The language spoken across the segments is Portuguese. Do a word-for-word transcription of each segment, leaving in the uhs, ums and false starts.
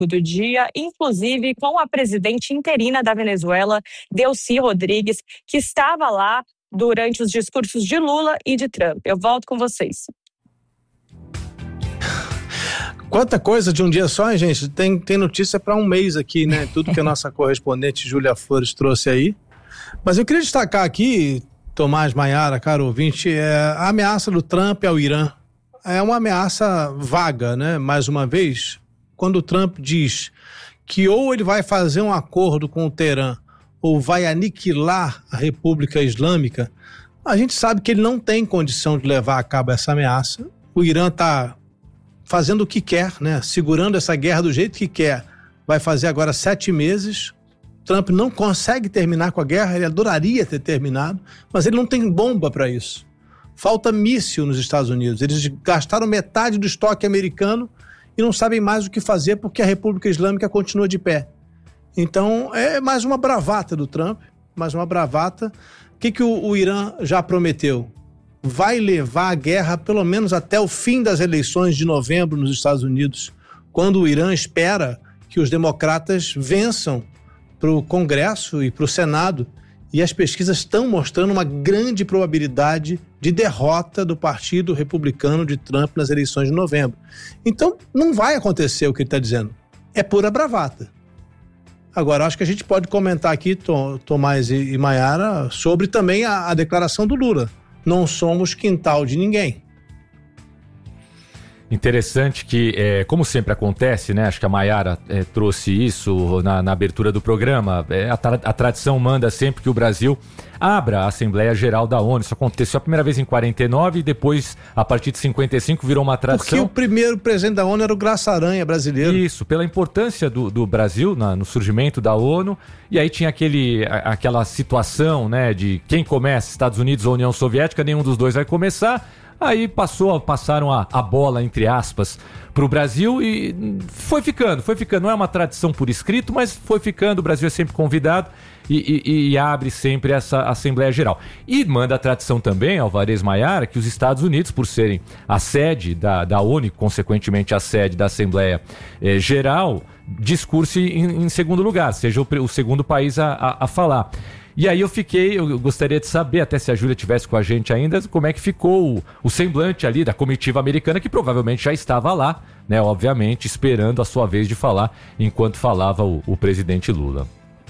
do dia, inclusive com a presidente interina da Venezuela, Delcy Rodrigues, que estava lá durante os discursos de Lula e de Trump. Eu volto com vocês. Quanta coisa de um dia só, hein, gente? Tem, tem notícia para um mês aqui, né? Tudo que a nossa correspondente Júlia Flores trouxe aí. Mas eu queria destacar aqui, Tomás, Maiara, caro ouvinte, é a ameaça do Trump ao Irã. É uma ameaça vaga, né? Mais uma vez, quando o Trump diz que ou ele vai fazer um acordo com o Teherã ou vai aniquilar a República Islâmica, a gente sabe que ele não tem condição de levar a cabo essa ameaça. O Irã está fazendo o que quer, né? Segurando essa guerra do jeito que quer. Vai fazer agora sete meses. Trump não consegue terminar com a guerra, ele adoraria ter terminado, mas ele não tem bomba para isso. Falta míssil nos Estados Unidos. Eles gastaram metade do estoque americano e não sabem mais o que fazer porque a República Islâmica continua de pé. Então, é mais uma bravata do Trump, mais uma bravata. O que, que o, o Irã já prometeu? Vai levar a guerra pelo menos até o fim das eleições de novembro nos Estados Unidos, quando o Irã espera que os democratas vençam para o Congresso e para o Senado, e as pesquisas estão mostrando uma grande probabilidade de derrota do Partido Republicano de Trump nas eleições de novembro. Então, não vai acontecer o que ele está dizendo. É pura bravata. Agora, acho que a gente pode comentar aqui, Tomás e Maiara, sobre também a, a declaração do Lula. Não somos quintal de ninguém. Interessante que, é, como sempre acontece, né? Acho que a Maiara é, trouxe isso na, na abertura do programa. É, a, tra- a tradição manda sempre que o Brasil abra a Assembleia Geral da ONU. Isso aconteceu a primeira vez em quarenta e nove e depois, a partir de cinquenta e cinco, virou uma tradição. Porque o primeiro presidente da ONU era o Graça Aranha brasileiro. Isso, pela importância do, do Brasil na, no surgimento da ONU. E aí tinha aquele, a, aquela situação, né, de quem começa, Estados Unidos ou União Soviética, nenhum dos dois vai começar. Aí passou, passaram a, a bola, entre aspas, para o Brasil e foi ficando, foi ficando. Não é uma tradição por escrito, mas foi ficando. O Brasil é sempre convidado e, e, e abre sempre essa Assembleia Geral. E manda a tradição também, Alvarez Maiara, que os Estados Unidos, por serem a sede da, da ONU, e consequentemente a sede da Assembleia eh, Geral, discurse em, em segundo lugar, seja o, o segundo país a, a, a falar. E aí eu fiquei, eu gostaria de saber, até se a Júlia estivesse com a gente ainda, como é que ficou o, o semblante ali da comitiva americana, que provavelmente já estava lá, né, obviamente, esperando a sua vez de falar, enquanto falava o, o presidente Lula.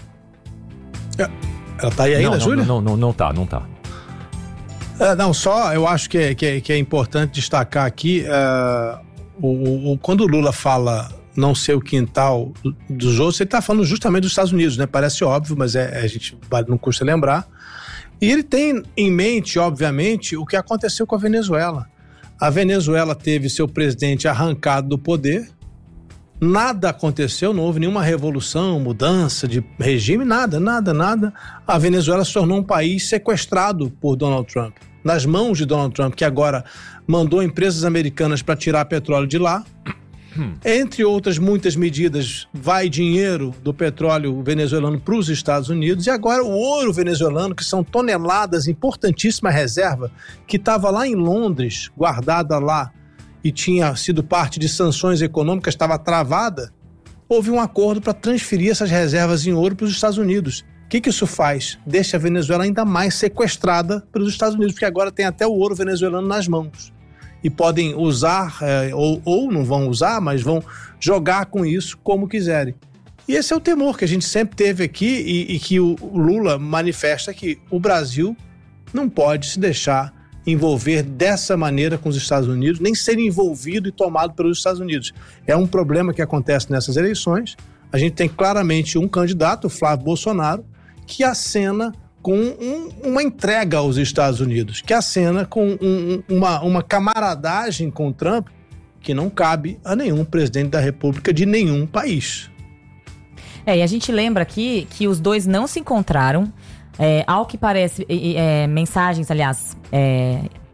Ela tá aí ainda, não, Júlia? Não, não, não tá, não tá. É, não, só eu acho que é, que é, que é importante destacar aqui, uh, o, o, quando o Lula fala não ser o quintal dos outros, ele está falando justamente dos Estados Unidos, né? Parece óbvio, mas é, a gente não custa lembrar. E ele tem em mente, obviamente, o que aconteceu com a Venezuela. A Venezuela teve seu presidente arrancado do poder, nada aconteceu, não houve nenhuma revolução, mudança de regime, nada, nada, nada. A Venezuela se tornou um país sequestrado por Donald Trump, nas mãos de Donald Trump, que agora mandou empresas americanas para tirar petróleo de lá. Hum. Entre outras muitas medidas, vai dinheiro do petróleo venezuelano para os Estados Unidos, e agora o ouro venezuelano, que são toneladas, importantíssima reserva, que estava lá em Londres, guardada lá, e tinha sido parte de sanções econômicas, estava travada. Houve um acordo para transferir essas reservas em ouro para os Estados Unidos. O que, que isso faz? Deixa a Venezuela ainda mais sequestrada pelos Estados Unidos, porque agora tem até o ouro venezuelano nas mãos. E podem usar, é, ou, ou não vão usar, mas vão jogar com isso como quiserem. E esse é o temor que a gente sempre teve aqui e, e que o Lula manifesta, que o Brasil não pode se deixar envolver dessa maneira com os Estados Unidos, nem ser envolvido e tomado pelos Estados Unidos. É um problema que acontece nessas eleições. A gente tem claramente um candidato, o Flávio Bolsonaro, que acena com um, uma entrega aos Estados Unidos, que acena com um, uma, uma camaradagem com o Trump que não cabe a nenhum presidente da República de nenhum país. É, e a gente lembra aqui que os dois não se encontraram, é, ao que parece, é, mensagens, aliás, é,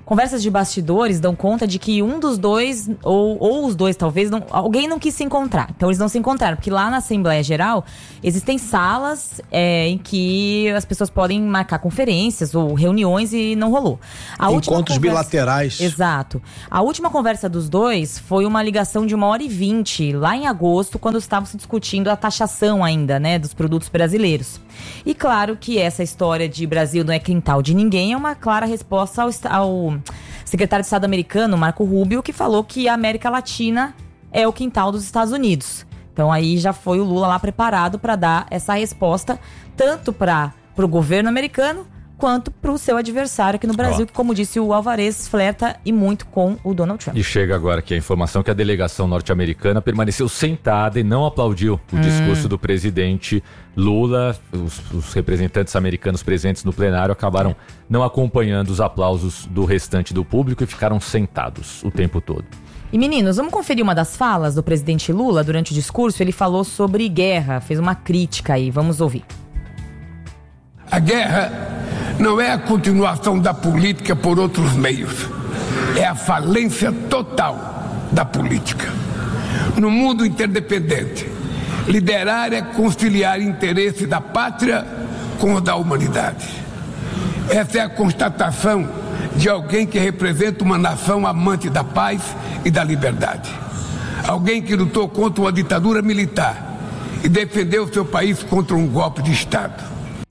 conversas de bastidores dão conta de que um dos dois, ou, ou os dois talvez, não, alguém não quis se encontrar. Então eles não se encontraram, porque lá na Assembleia Geral existem salas é, em que as pessoas podem marcar conferências ou reuniões e não rolou. A Encontros conversa, bilaterais. Exato. A última conversa dos dois foi uma ligação de uma hora e vinte, lá em agosto, quando estavam se discutindo a taxação ainda, né, dos produtos brasileiros. E claro que essa história de Brasil não é quintal de ninguém é uma clara resposta ao, ao secretário de Estado americano, Marco Rubio, que falou que a América Latina é o quintal dos Estados Unidos. Então aí já foi o Lula lá preparado para dar essa resposta, tanto para o governo americano, quanto para o seu adversário aqui no Brasil, oh. que, como disse o Alvarez, flerta e muito com o Donald Trump. E chega agora aqui a informação que a delegação norte-americana permaneceu sentada e não aplaudiu o hum. discurso do presidente Lula. Os, os representantes americanos presentes no plenário acabaram é. não acompanhando os aplausos do restante do público e ficaram sentados o tempo todo. E meninos, vamos conferir uma das falas do presidente Lula durante o discurso. Ele falou sobre guerra, fez uma crítica aí, vamos ouvir. A guerra não é a continuação da política por outros meios, é a falência total da política. No mundo interdependente, liderar é conciliar interesse da pátria com o da humanidade. Essa é a constatação de alguém que representa uma nação amante da paz e da liberdade. Alguém que lutou contra uma ditadura militar e defendeu seu país contra um golpe de Estado.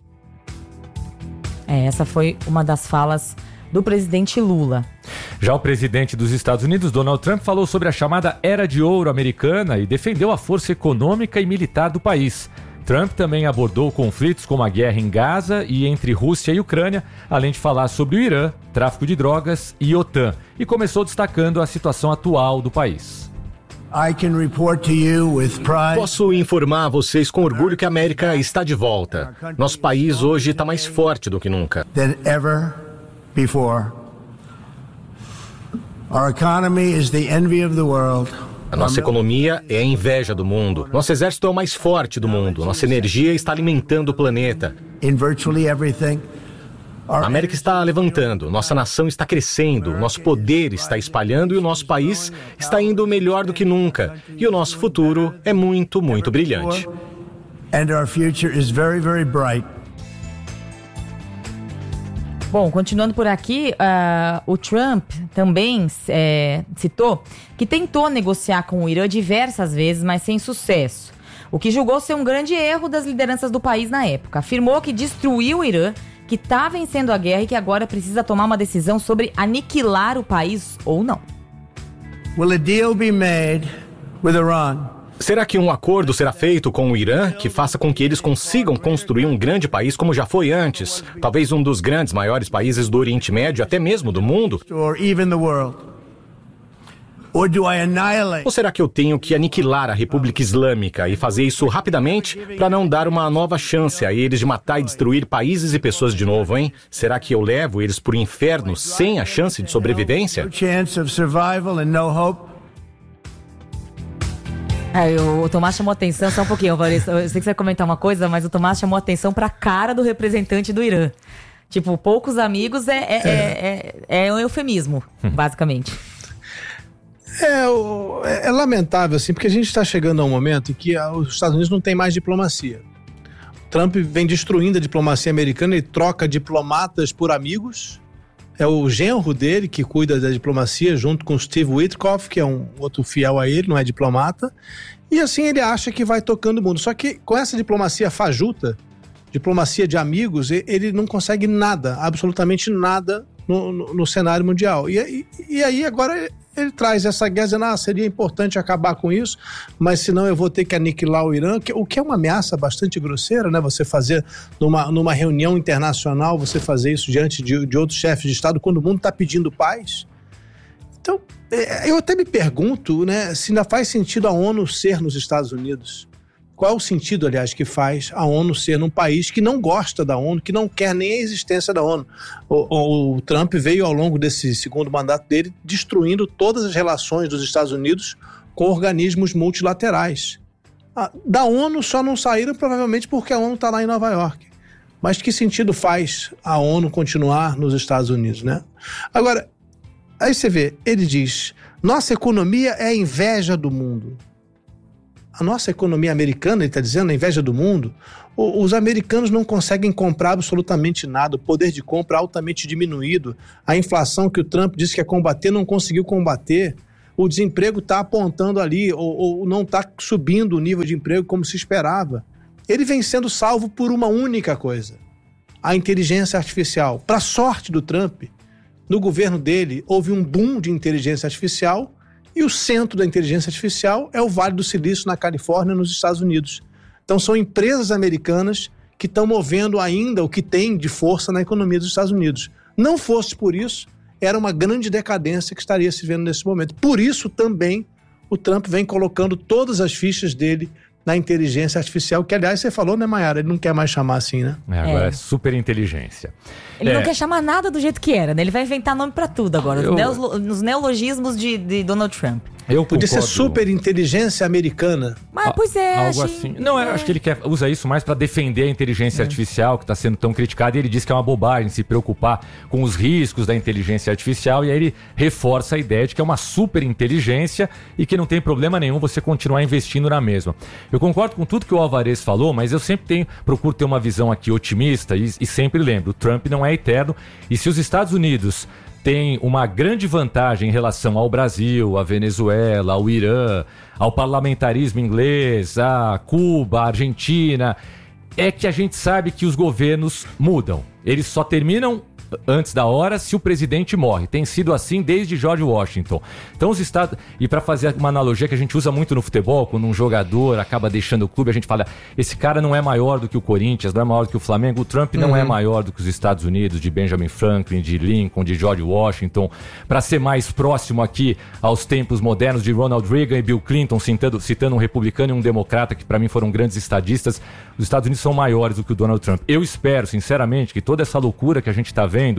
É, essa foi uma das falas do presidente Lula. Já o presidente dos Estados Unidos, Donald Trump, falou sobre a chamada Era de Ouro americana e defendeu a força econômica e militar do país. Trump também abordou conflitos como a guerra em Gaza e entre Rússia e Ucrânia, além de falar sobre o Irã, tráfico de drogas e OTAN. E começou destacando a situação atual do país. Posso informar vocês com orgulho que a América está de volta. Nosso país hoje está mais forte do que nunca. A nossa economia é a inveja do mundo. Nosso exército é o mais forte do mundo. Nossa energia está alimentando o planeta. A América está levantando, nossa nação está crescendo, nosso poder está espalhando e o nosso país está indo melhor do que nunca. E o nosso futuro é muito, muito brilhante. Bom, continuando por aqui, uh, o Trump também é, citou que tentou negociar com o Irã diversas vezes, mas sem sucesso. O que julgou ser um grande erro das lideranças do país na época. Afirmou que destruiu o Irã, que está vencendo a guerra e que agora precisa tomar uma decisão sobre aniquilar o país ou não. Will a deal be made with Iran? Será que um acordo será feito com o Irã que faça com que eles consigam construir um grande país como já foi antes? Talvez um dos grandes, maiores países do Oriente Médio, até mesmo do mundo? Or even the world? Or do I annihilate? Ou será que eu tenho que aniquilar a República Islâmica e fazer isso rapidamente para não dar uma nova chance a eles de matar e destruir países e pessoas de novo, hein? Será que eu levo eles pro inferno sem a chance de sobrevivência? É, o Tomás chamou atenção, só um pouquinho, Vanessa. Eu sei que você vai comentar uma coisa, mas o Tomás chamou atenção pra cara do representante do Irã. Tipo, poucos amigos é, é, é, é, é um eufemismo, basicamente. É, é, é lamentável, assim, porque a gente está chegando a um momento em que os Estados Unidos não tem mais diplomacia. O Trump vem destruindo a diplomacia americana e troca diplomatas por amigos. É o genro dele que cuida da diplomacia, junto com o Steve Witkoff, que é um outro fiel a ele, não é diplomata. E assim ele acha que vai tocando o mundo. Só que com essa diplomacia fajuta, diplomacia de amigos, ele não consegue nada, absolutamente nada no, no, no cenário mundial. E, e, e aí agora ele, ele traz essa guerra, dizendo, ah, seria importante acabar com isso, mas senão eu vou ter que aniquilar o Irã, que, o que é uma ameaça bastante grosseira, né? Você fazer numa, numa reunião internacional, você fazer isso diante de, de outros chefes de Estado, quando o mundo está pedindo paz. Então, eu até me pergunto, né, se ainda faz sentido a ONU ser nos Estados Unidos. Qual é o sentido, aliás, que faz a ONU ser num país que não gosta da ONU, que não quer nem a existência da ONU? O, o Trump veio ao longo desse segundo mandato dele destruindo todas as relações dos Estados Unidos com organismos multilaterais. Da ONU só não saíram provavelmente porque a ONU está lá em Nova York. Mas que sentido faz a ONU continuar nos Estados Unidos, né? Agora, Aí você vê, ele diz, nossa economia é a inveja do mundo. A nossa economia americana, ele está dizendo, a inveja do mundo. O, os americanos não conseguem comprar absolutamente nada, o poder de compra é altamente diminuído. A inflação que o Trump disse que ia combater, não conseguiu combater. O desemprego está apontando ali, ou, ou não está subindo o nível de emprego como se esperava. Ele vem sendo salvo por uma única coisa, a inteligência artificial. Para sorte do Trump, no governo dele houve um boom de inteligência artificial e o centro da inteligência artificial é o Vale do Silício, na Califórnia, nos Estados Unidos. Então são empresas americanas que estão movendo ainda o que tem de força na economia dos Estados Unidos. Não fosse por isso, era uma grande decadência que estaria se vendo nesse momento. Por isso também o Trump vem colocando todas as fichas dele na inteligência artificial, que aliás você falou, né, Mayara? Ele não quer mais chamar assim, né? É, agora é, É. super inteligência. Ele É. não quer chamar nada do jeito que era, né? Ele vai inventar nome pra tudo agora. Eu- Os, neos- nos neologismos de, de Donald Trump. Eu Podia ser concordo. super inteligência americana. Mas, Ah, pois é, algo achei- assim. Não, eu acho que ele quer, usa isso mais para defender a inteligência artificial, que está sendo tão criticada, e ele diz que é uma bobagem se preocupar com os riscos da inteligência artificial, e aí ele reforça a ideia de que é uma super inteligência e que não tem problema nenhum você continuar investindo na mesma. Eu concordo com tudo que o Alvarez falou, mas eu sempre tenho, procuro ter uma visão aqui otimista e, e sempre lembro, o Trump não é eterno, e se os Estados Unidos tem uma grande vantagem em relação ao Brasil, à Venezuela, ao Irã, ao parlamentarismo inglês, a Cuba, a Argentina, é que a gente sabe que os governos mudam. Eles só terminam antes da hora se o presidente morre. Tem sido assim desde George Washington. Então os estados... E para fazer uma analogia que a gente usa muito no futebol, quando um jogador acaba deixando o clube, a gente fala, esse cara não é maior do que o Corinthians, não é maior do que o Flamengo. O Trump não Uhum. é maior do que os Estados Unidos, de Benjamin Franklin, de Lincoln, de George Washington. Para ser mais próximo aqui aos tempos modernos de Ronald Reagan e Bill Clinton, citando, citando um republicano e um democrata, que para mim foram grandes estadistas, os Estados Unidos são maiores do que o Donald Trump. Eu espero, sinceramente, que toda essa loucura que a gente está vendo,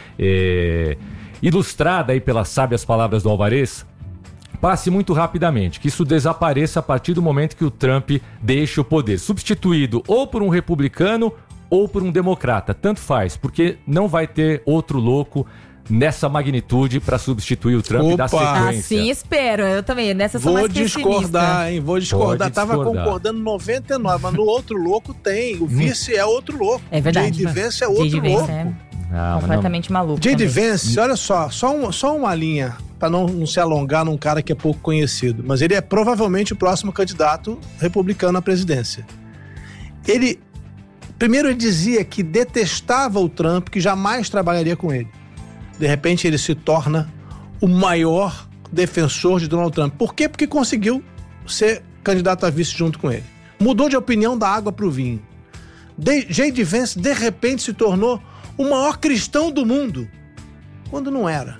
É, ilustrada aí pelas sábias palavras do Alvarez, passe muito rapidamente, que isso desapareça a partir do momento que o Trump deixe o poder, substituído ou por um republicano ou por um democrata, tanto faz, porque não vai ter outro louco nessa magnitude para substituir o Trump e dar Opa! sequência. Assim espero, eu também. Nessa sou Vou mais pessimista. discordar, hein? Vou discordar. Pode Tava discordar. concordando noventa e nove, mas no outro louco tem. O vice é outro louco. É verdade. J D Vance é outro J D Vance louco. é Não, mas completamente maluco. J D também. Vance, olha só, só, um, só uma linha, para não, não se alongar num cara que é pouco conhecido, mas ele é provavelmente o próximo candidato republicano à presidência. Ele, primeiro ele dizia que detestava o Trump, que jamais trabalharia com ele. De repente ele se torna o maior defensor de Donald Trump. Por quê? Porque conseguiu ser candidato a vice junto com ele. Mudou de opinião da água para o vinho. J D Vance, de repente, se tornou o maior cristão do mundo, quando não era.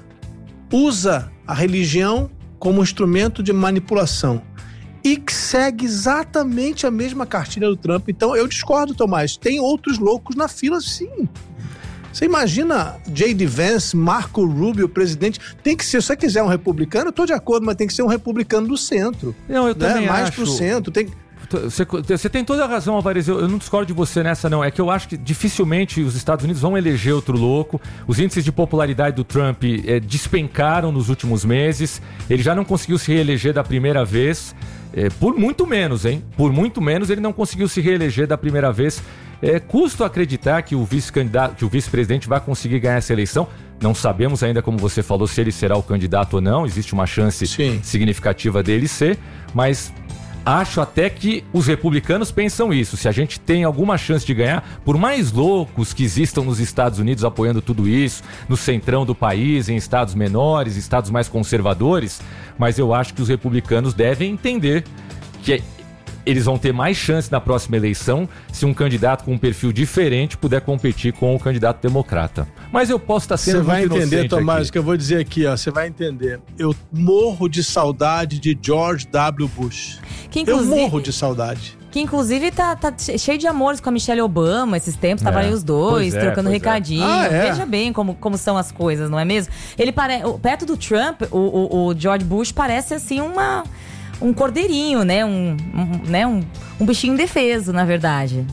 Usa a religião como instrumento de manipulação e que segue exatamente a mesma cartilha do Trump. Então, eu discordo, Tomás. Tem outros loucos na fila, sim. Você imagina J D Vance, Marco Rubio, presidente. Tem que ser, se você quiser um republicano, eu estou de acordo, mas tem que ser um republicano do centro. Não, eu né? também Mais acho. pro centro. Tem... Você, você tem toda a razão, Alvarez, eu, eu não discordo de você nessa não, é que eu acho que dificilmente os Estados Unidos vão eleger outro louco, os índices de popularidade do Trump é, despencaram nos últimos meses, ele já não conseguiu se reeleger da primeira vez, é, por muito menos, hein, por muito menos ele não conseguiu se reeleger da primeira vez, é, custo acreditar que o vice-candidato, que o vice-presidente vai conseguir ganhar essa eleição, não sabemos ainda, como você falou, se ele será o candidato ou não, existe uma chance Sim. significativa dele ser, mas... Acho até que os republicanos pensam isso. Se a gente tem alguma chance de ganhar, por mais loucos que existam nos Estados Unidos apoiando tudo isso, no centrão do país, em estados menores, estados mais conservadores, mas eu acho que os republicanos devem entender que eles vão ter mais chance na próxima eleição se um candidato com um perfil diferente puder competir com o candidato democrata. Mas eu posso estar sendo Você vai muito entender, inocente Tomás, aqui. o que eu vou dizer aqui, ó. Você vai entender. Eu morro de saudade de George W. Bush. Que, Eu inclusive, morro de saudade. que inclusive tá, tá cheio de amores com a Michelle Obama esses tempos. Estavam É. aí os dois, Pois é, trocando pois é. recadinho. Ah, é? Veja bem como, como são as coisas, não é mesmo? Ele pare... Perto do Trump, o, o, o George Bush parece assim uma... um cordeirinho, né? Um, um, né? Um, um bichinho indefeso, na verdade.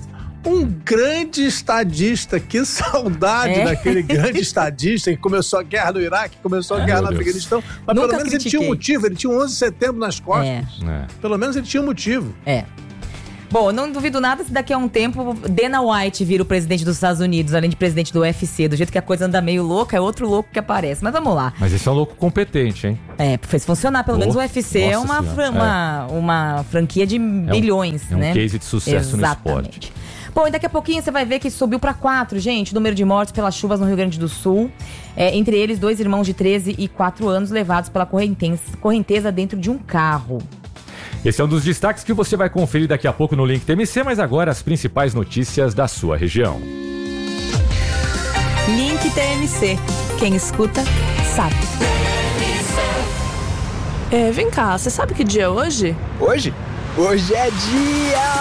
Um grande estadista, que saudade É. daquele grande estadista que começou a guerra no Iraque, começou a Ai, guerra meu no Deus. Afeganistão. Mas Nunca pelo menos ele critiquei. tinha um motivo, ele tinha o onze de setembro nas costas. É. É. Pelo menos ele tinha um motivo. É. Bom, não duvido nada se daqui a um tempo Dana White vira o presidente dos Estados Unidos, além de presidente do U F C. Do jeito que a coisa anda meio louca, é outro louco que aparece. Mas vamos lá. Mas esse é um louco competente, hein? É, fez funcionar. Pelo Oh, menos o U F C é nossa uma, senhora. fran- uma, uma franquia de bilhões, é um né? case de sucesso no Exatamente. esporte. Bom, e daqui a pouquinho você vai ver que subiu para quatro, gente, o número de mortes pelas chuvas no Rio Grande do Sul. É, entre eles, dois irmãos de treze e quatro anos levados pela correnteza, correnteza dentro de um carro. Esse é um dos destaques que você vai conferir daqui a pouco no Link T M C, mas agora as principais notícias da sua região. Link T M C. Quem escuta, sabe. É, vem cá, você sabe que dia é hoje? Hoje? Hoje é dia